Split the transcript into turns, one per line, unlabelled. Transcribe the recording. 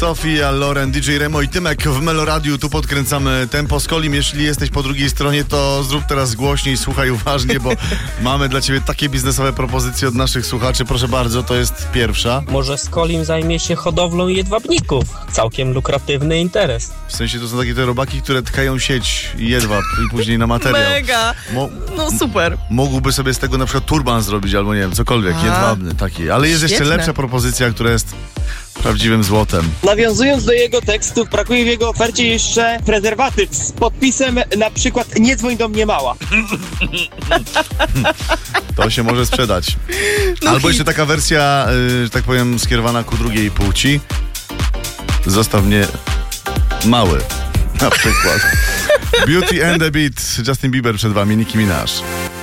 Sofia, Loren, DJ Remo i Tymek w Meloradiu. Tu podkręcamy tempo. Skolim, jeśli jesteś po drugiej stronie, to zrób teraz głośniej, słuchaj uważnie, bo mamy dla ciebie takie biznesowe propozycje od naszych słuchaczy. Proszę bardzo, to jest pierwsza.
Może Skolim zajmie się hodowlą jedwabników. Całkiem lukratywny interes.
W sensie to są takie te robaki, które tkają sieć i jedwab i później na materiał.
Mega! No super.
Mógłby sobie z tego na przykład turban zrobić albo nie wiem, cokolwiek, jedwabny taki. Ale jest jeszcze
Świetne.
lepsza propozycja, która jest prawdziwym złotem.
Nawiązując do jego tekstów, brakuje w jego ofercie jeszcze prezerwatyw z podpisem na przykład "Nie dzwoń do mnie mała".
To się może sprzedać. Albo jeszcze taka wersja, że tak powiem, skierowana ku drugiej płci. Zostaw mnie mały, na przykład. Beauty and the Beat, Justin Bieber przed wami, Nicki Minaj.